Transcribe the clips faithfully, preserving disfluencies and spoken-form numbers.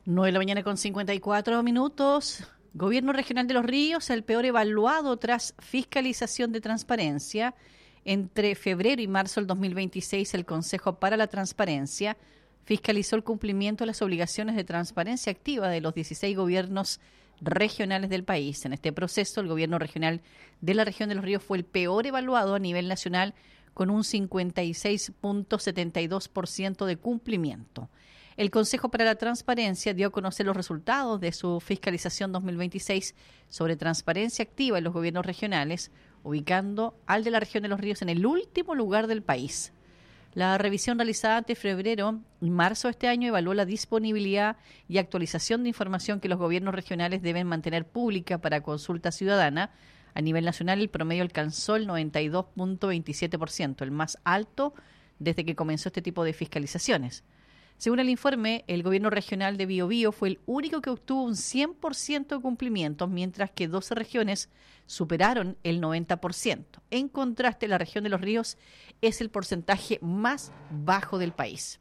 nueve de la mañana con cincuenta y cuatro minutos. Gobierno Regional de Los Ríos, el peor evaluado tras fiscalización de transparencia. Entre febrero y marzo del dos mil veintiséis, el Consejo para la Transparencia fiscalizó el cumplimiento de las obligaciones de transparencia activa de los dieciséis gobiernos regionales del país. En este proceso, el Gobierno Regional de la Región de Los Ríos fue el peor evaluado a nivel nacional, con un cincuenta y seis punto setenta y dos por ciento de cumplimiento. El Consejo para la Transparencia dio a conocer los resultados de su fiscalización dos mil veintiséis sobre transparencia activa en los gobiernos regionales, ubicando al de la Región de Los Ríos en el último lugar del país. La revisión realizada entre febrero y marzo de este año evaluó la disponibilidad y actualización de información que los gobiernos regionales deben mantener pública para consulta ciudadana. A nivel nacional, el promedio alcanzó el noventa y dos punto veintisiete por ciento, el más alto desde que comenzó este tipo de fiscalizaciones. Según el informe, el gobierno regional de Biobío fue el único que obtuvo un cien por ciento de cumplimiento, mientras que doce regiones superaron el noventa por ciento. En contraste, la región de Los Ríos es el porcentaje más bajo del país.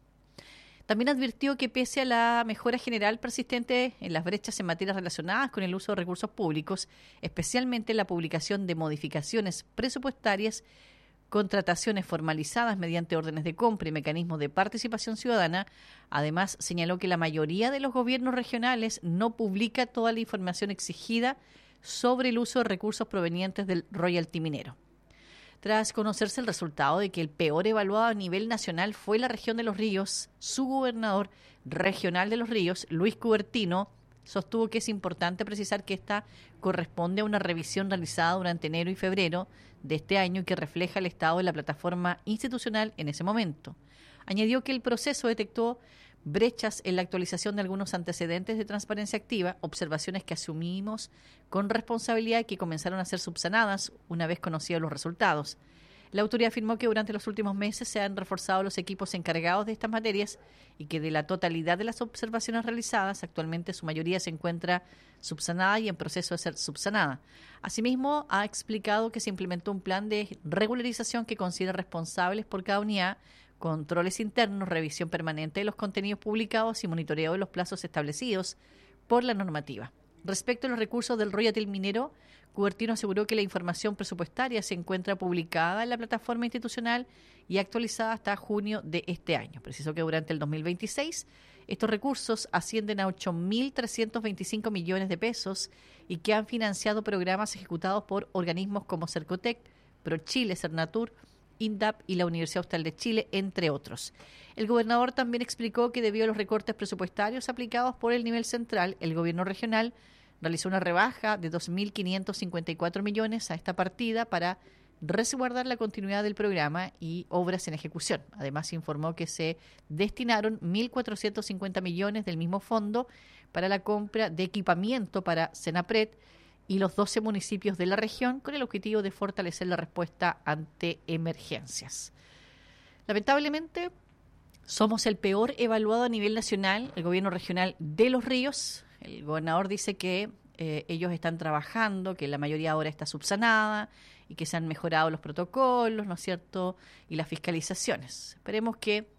También advirtió que pese a la mejora general persistente en las brechas en materias relacionadas con el uso de recursos públicos, especialmente la publicación de modificaciones presupuestarias, contrataciones formalizadas mediante órdenes de compra y mecanismos de participación ciudadana. Además, señaló que la mayoría de los gobiernos regionales no publica toda la información exigida sobre el uso de recursos provenientes del royalty minero. Tras conocerse el resultado de que el peor evaluado a nivel nacional fue la región de Los Ríos, su gobernador regional de Los Ríos, Luis Cubertino, sostuvo que es importante precisar que esta corresponde a una revisión realizada durante enero y febrero de este año y que refleja el estado de la plataforma institucional en ese momento. Añadió que el proceso detectó brechas en la actualización de algunos antecedentes de transparencia activa, observaciones que asumimos con responsabilidad y que comenzaron a ser subsanadas una vez conocidos los resultados. La autoridad afirmó que durante los últimos meses se han reforzado los equipos encargados de estas materias y que de la totalidad de las observaciones realizadas, actualmente su mayoría se encuentra subsanada y en proceso de ser subsanada. Asimismo, ha explicado que se implementó un plan de regularización que considera responsables por cada unidad, controles internos, revisión permanente de los contenidos publicados y monitoreo de los plazos establecidos por la normativa. Respecto a los recursos del royalty minero, Cubertino aseguró que la información presupuestaria se encuentra publicada en la plataforma institucional y actualizada hasta junio de este año. Precisó que durante el dos mil veintiséis estos recursos ascienden a ocho mil trescientos veinticinco millones de pesos y que han financiado programas ejecutados por organismos como Cercotec, ProChile, Cernatur, INDAP y la Universidad Austral de Chile, entre otros. El gobernador también explicó que debido a los recortes presupuestarios aplicados por el nivel central, el gobierno regional realizó una rebaja de dos mil quinientos cincuenta y cuatro millones a esta partida para resguardar la continuidad del programa y obras en ejecución. Además, informó que se destinaron mil cuatrocientos cincuenta millones del mismo fondo para la compra de equipamiento para Senapred y los doce municipios de la región, con el objetivo de fortalecer la respuesta ante emergencias. Lamentablemente, somos el peor evaluado a nivel nacional, el gobierno regional de Los Ríos. El gobernador dice que eh, ellos están trabajando, que la mayoría ahora está subsanada y que se han mejorado los protocolos, ¿no es cierto?, y las fiscalizaciones. Esperemos que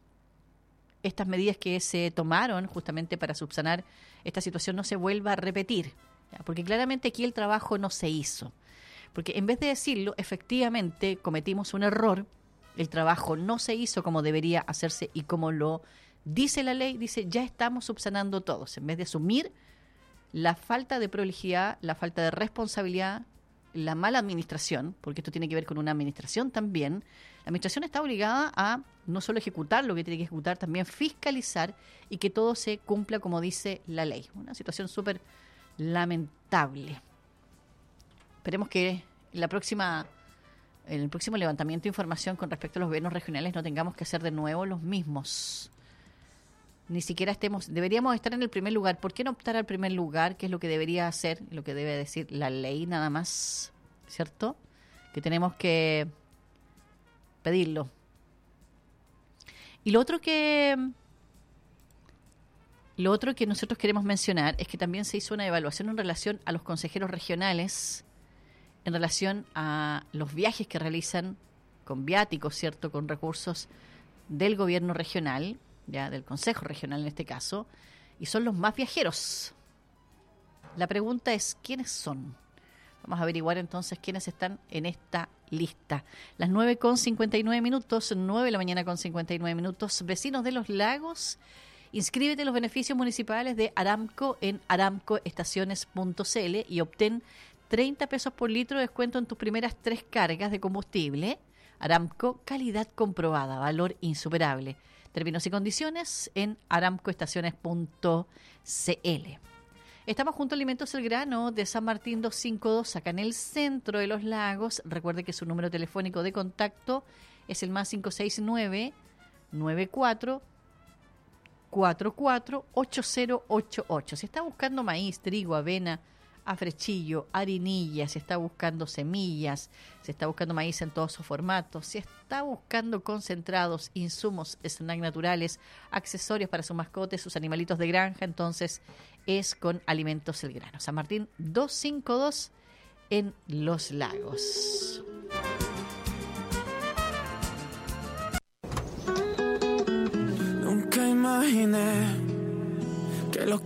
estas medidas que se tomaron justamente para subsanar esta situación no se vuelva a repetir. Porque claramente aquí el trabajo no se hizo. Porque en vez de decirlo, efectivamente cometimos un error, el trabajo no se hizo como debería hacerse y como lo dice la ley, dice ya estamos subsanando todos. En vez de asumir la falta de prolijidad, la falta de responsabilidad, la mala administración, porque esto tiene que ver con una administración también, la administración está obligada a no solo ejecutar lo que tiene que ejecutar, también fiscalizar y que todo se cumpla como dice la ley. Una situación súper lamentable. Esperemos que en la próxima, en el próximo levantamiento de información con respecto a los gobiernos regionales no tengamos que hacer de nuevo los mismos. Ni siquiera estemos, deberíamos estar en el primer lugar. ¿Por qué no optar al primer lugar? ¿Qué es lo que debería hacer? Lo que debe decir la ley nada más, ¿cierto? Que tenemos que pedirlo. Y lo otro que Lo otro que nosotros queremos mencionar es que también se hizo una evaluación en relación a los consejeros regionales, en relación a los viajes que realizan con viáticos, ¿cierto?, con recursos del gobierno regional, ya del Consejo Regional en este caso, y son los más viajeros. La pregunta es, ¿quiénes son? Vamos a averiguar entonces quiénes están en esta lista. Las nueve con cincuenta y nueve minutos, nueve de la mañana con cincuenta y nueve minutos. Vecinos de Los Lagos, inscríbete en los beneficios municipales de Aramco en aramco estaciones punto c l y obtén treinta pesos por litro de descuento en tus primeras tres cargas de combustible. Aramco, calidad comprobada, valor insuperable. Términos y condiciones en aramco estaciones punto c l. Estamos junto a Alimentos El Grano de San Martín doscientos cincuenta y dos, acá en el centro de Los Lagos. Recuerde que su número telefónico de contacto es el más cinco seis nueve, nueve cuatro cuatro cuatro, ocho cero ocho ocho. Si está buscando maíz, trigo, avena, afrechillo, harinilla, si está buscando semillas, si está buscando maíz en todos sus formatos, si está buscando concentrados, insumos, snack naturales, accesorios para sus mascotas, sus animalitos de granja, entonces es con Alimentos El Grano. San Martín doscientos cincuenta y dos en Los Lagos. Nunca imaginé